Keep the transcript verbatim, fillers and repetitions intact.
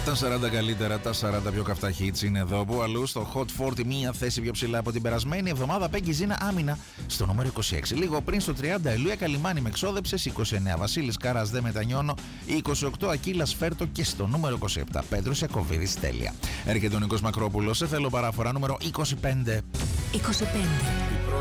Τα σαράντα καλύτερα, τα σαράντα πιο καυτά hits είναι εδώ. Που αλλού στο Hot σαράντα, μία θέση πιο ψηλά από την περασμένη εβδομάδα. Πέγγι Ζίνα άμυνα στο νούμερο είκοσι έξι. Λίγο πριν στο τριάντα, Ελούια Καλιμάνη με εξόδεψες. είκοσι εννέα, Βασίλης Κάρας δεν μετανιώνω. είκοσι οκτώ, Ακύλας Φέρτο. Και στο νούμερο είκοσι επτά, Πέτρος Ιακωβίδης τέλεια. Έρχεται ο Νίκος Μακρόπουλος σε θέλω παραφορά νούμερο είκοσι πέντε. είκοσι πέντε.